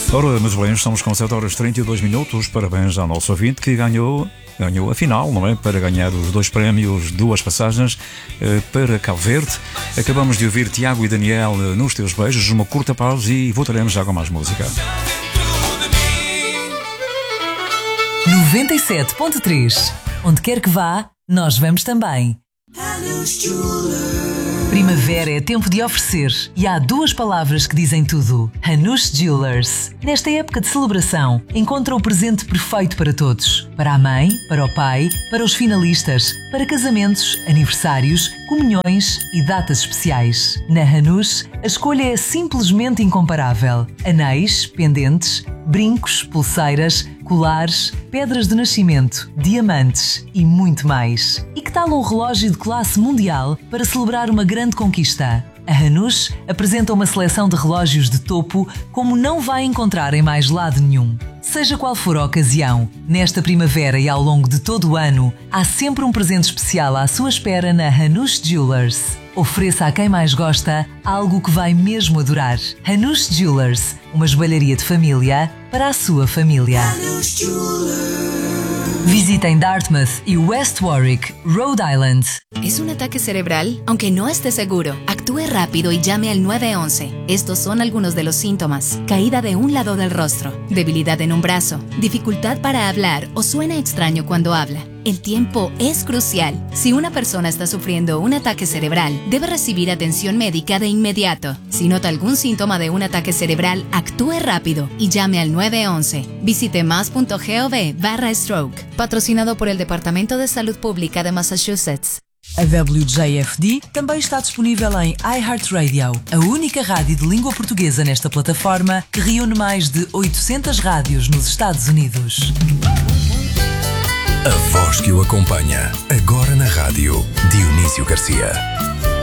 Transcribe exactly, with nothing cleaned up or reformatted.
Ora, mas bem, estamos com sete horas e trinta e dois minutos. Parabéns ao nosso ouvinte que ganhou, ganhou a final, não é? Para ganhar os dois prémios, duas passagens eh, para Cabo Verde. Acabamos de ouvir Tiago e Daniel eh, nos teus beijos, uma curta pausa e voltaremos já com mais música. noventa e sete ponto três. Onde quer que vá, nós vamos também. Primavera é tempo de oferecer e há duas palavras que dizem tudo. Hanush Jewelers. Nesta época de celebração, encontra o presente perfeito para todos. Para a mãe, para o pai, para os finalistas, para casamentos, aniversários, comunhões e datas especiais. Na Hanush, a escolha é simplesmente incomparável. Anéis, pendentes, brincos, pulseiras, colares, pedras de nascimento, diamantes e muito mais. E que tal um relógio de classe mundial para celebrar uma grande conquista? A Hanush apresenta uma seleção de relógios de topo como não vai encontrar em mais lado nenhum. Seja qual for a ocasião, nesta primavera e ao longo de todo o ano, há sempre um presente especial à sua espera na Hanush Jewelers. Ofereça a quem mais gosta algo que vai mesmo adorar. Hanush Jewelers, uma joalharia de família para a sua família. Visitem Dartmouth y West Warwick, Rhode Island. ¿Es un ataque cerebral? Aunque no esté seguro, actúe rápido y llame al nueve once. Estos son algunos de los síntomas: caída de un lado del rostro, debilidad en un brazo, dificultad para hablar o suena extraño cuando habla. El tiempo es crucial. Si una persona está sufriendo un ataque cerebral, debe recibir atención médica de inmediato. Si nota algún síntoma de un ataque cerebral, actúe rápido y llame al nueve once. Visite mas punto gov barra stroke. Patrocinado por el Departamento de Salud Pública de Massachusetts. A W J F D também está disponível em iHeartRadio, a única rádio de língua portuguesa nesta plataforma que reúne mais de oitocentas rádios nos Estados Unidos. A voz que o acompanha, agora na rádio, Dionísio Garcia.